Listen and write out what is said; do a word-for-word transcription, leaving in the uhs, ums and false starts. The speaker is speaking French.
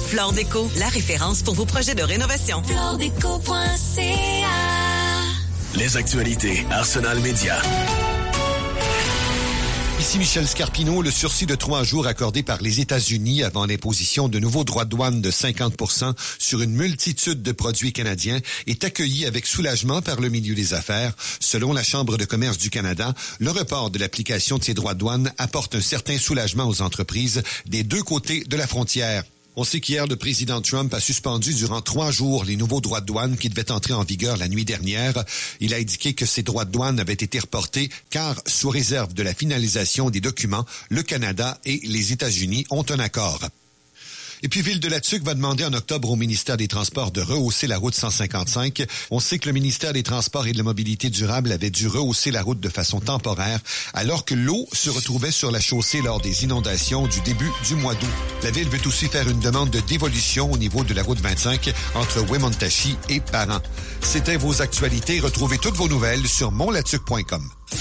Flore Déco, la référence pour vos projets de rénovation. flore déco point c a. Les actualités Arsenal Média. Ici Michel Scarpino. Le sursis de trois jours accordé par les États-Unis avant l'imposition de nouveaux droits de douane de cinquante pour cent sur une multitude de produits canadiens est accueilli avec soulagement par le milieu des affaires. Selon la Chambre de commerce du Canada, le report de l'application de ces droits de douane apporte un certain soulagement aux entreprises des deux côtés de la frontière. On sait qu'hier, le président Trump a suspendu durant trois jours les nouveaux droits de douane qui devaient entrer en vigueur la nuit dernière. Il a indiqué que ces droits de douane avaient été reportés car, sous réserve de la finalisation des documents, le Canada et les États-Unis ont un accord. Et puis, Ville-de-la-Tuque va demander en octobre au ministère des Transports de rehausser la route cent cinquante-cinq. On sait que le ministère des Transports et de la Mobilité durable avait dû rehausser la route de façon temporaire, alors que l'eau se retrouvait sur la chaussée lors des inondations du début du mois d'août. La Ville veut aussi faire une demande de dévolution au niveau de la route vingt-cinq entre Wemontachi et Parent. C'était vos actualités. Retrouvez toutes vos nouvelles sur monlatuque point com.